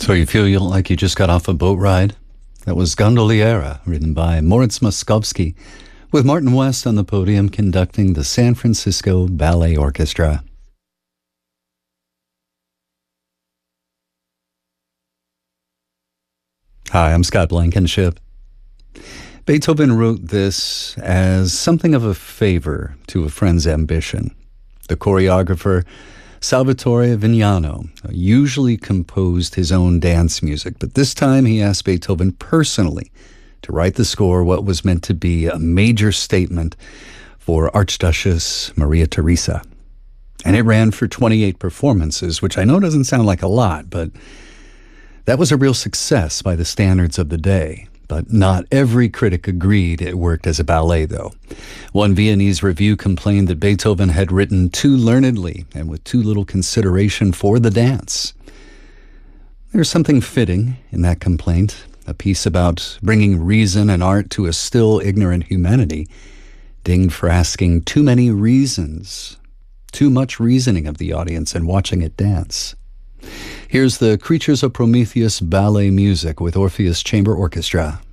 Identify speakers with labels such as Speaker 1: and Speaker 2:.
Speaker 1: So you feel like you just got off a boat ride? That was Gondoliera, written by Moritz Moskowski, with Martin West on the podium conducting the San Francisco Ballet Orchestra. Hi, I'm Scott Blankenship. Beethoven wrote this as something of a favor to a friend's ambition. The choreographer Salvatore Vignano usually composed his own dance music, but this time he asked Beethoven personally to write the score, what was meant to be a major statement for Archduchess Maria Theresa. And it ran for 28 performances, which I know doesn't sound like a lot, but that was a real success by the standards of the day. But not every critic agreed it worked as a ballet, though. One Viennese review complained that Beethoven had written too learnedly and with too little consideration for the dance. There's something fitting in that complaint, a piece about bringing reason and art to a still ignorant humanity, dinged for asking too many reasons, too much reasoning of the audience and watching it dance. Here's the Creatures of Prometheus ballet music with Orpheus Chamber Orchestra.